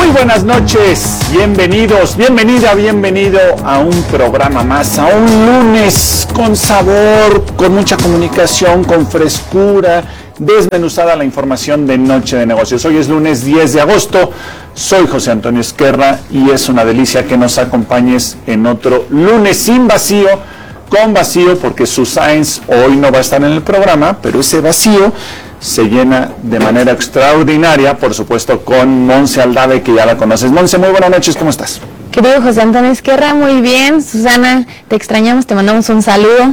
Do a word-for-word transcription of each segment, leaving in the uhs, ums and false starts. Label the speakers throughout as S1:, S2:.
S1: buenas noches, bienvenidos, bienvenida, bienvenido a un programa más, a un lunes con sabor, con mucha comunicación, con frescura, desmenuzada la información de Noche de Negocios. Hoy es lunes diez de agosto, soy José Antonio Esquerra y es una delicia que nos acompañes en otro lunes sin vacío, con vacío, porque Su Sáenz hoy no va a estar en el programa, pero ese vacío se llena de manera extraordinaria, por supuesto, con Monse Aldave, que ya la conoces. Monse, muy buenas noches, ¿cómo estás?
S2: Querido José Antonio Esquerra, muy bien. Susana, te extrañamos, te mandamos un saludo,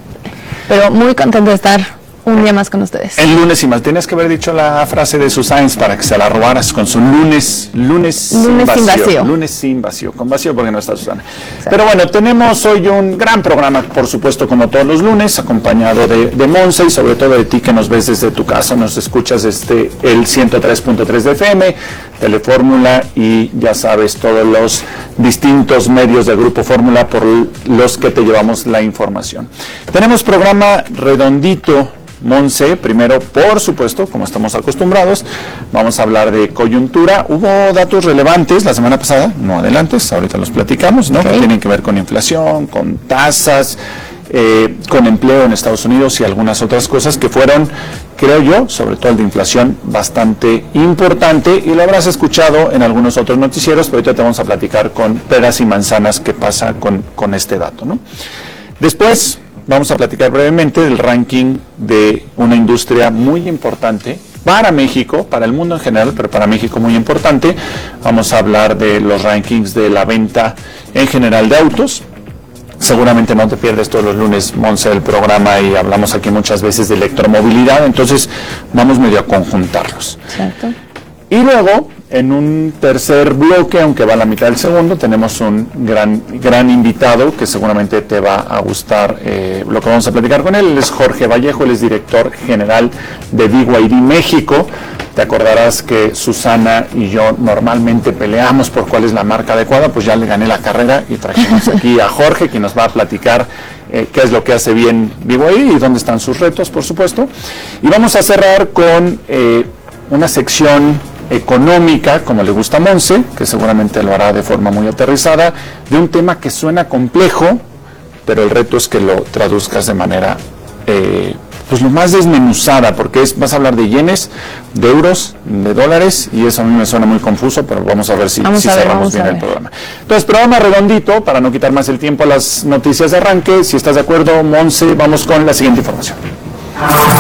S2: pero muy contento de estar un día más con ustedes.
S1: El lunes y más. Tienes que haber dicho la frase de Su Sáenz para que se la robaras con su lunes, lunes,
S2: lunes sin, vacío. sin vacío.
S1: Lunes sin vacío, con vacío porque no está Susana. Exacto. Pero bueno, tenemos hoy un gran programa, por supuesto, como todos los lunes, acompañado de, de Monse y sobre todo de ti que nos ves desde tu casa, nos escuchas desde el ciento tres punto tres de F M, Telefórmula y ya sabes, todos los distintos medios de Grupo Fórmula por los que te llevamos la información. Tenemos programa redondito, Monse. Primero, por supuesto, como estamos acostumbrados, vamos a hablar de coyuntura. Hubo datos relevantes la semana pasada, no adelantes, ahorita los platicamos, ¿no? Okay. Que tienen que ver con inflación, con tasas, eh, con empleo en Estados Unidos y algunas otras cosas que fueron, creo yo, sobre todo el de inflación, bastante importante, y lo habrás escuchado en algunos otros noticieros, pero ahorita te vamos a platicar con peras y manzanas qué pasa con, con este dato, ¿no? Después vamos a platicar brevemente del ranking de una industria muy importante para México, para el mundo en general, pero para México muy importante. Vamos a hablar de los rankings de la venta en general de autos. Seguramente no te pierdes todos los lunes, Monse, el programa, y hablamos aquí muchas veces de electromovilidad, entonces vamos medio a conjuntarlos.
S2: Exacto.
S1: Y luego, en un tercer bloque, aunque va a la mitad del segundo, tenemos un gran gran invitado que seguramente te va a gustar eh, lo que vamos a platicar con él. Él es Jorge Vallejo, él es director general de B Y D México. Te acordarás que Susana y yo normalmente peleamos por cuál es la marca adecuada, pues ya le gané la carrera y trajimos aquí a Jorge, quien nos va a platicar eh, qué es lo que hace bien B Y D y dónde están sus retos, por supuesto. Y vamos a cerrar con eh, una sección económica, como le gusta a Monse, que seguramente lo hará de forma muy aterrizada, de un tema que suena complejo, pero el reto es que lo traduzcas de manera eh, pues lo más desmenuzada, porque es, vas a hablar de yenes, de euros, de dólares, y eso a mí me suena muy confuso, pero vamos a ver si, si a ver, cerramos bien el programa. Entonces, programa redondito, para no quitar más el tiempo a las noticias de arranque. Si estás de acuerdo, Monse, vamos con la siguiente información.